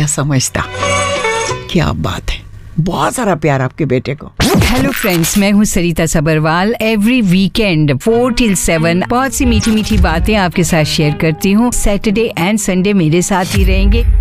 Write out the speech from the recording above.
समझता। क्या बात है, बहुत सारा प्यार आपके बेटे को। हेलो फ्रेंड्स, मैं हूँ सरिता सबरवाल। एवरी वीकेंड 4 till 7 बहुत सी मीठी मीठी बातें आपके साथ शेयर करती हूँ। सैटरडे एंड संडे मेरे साथ ही रहेंगे।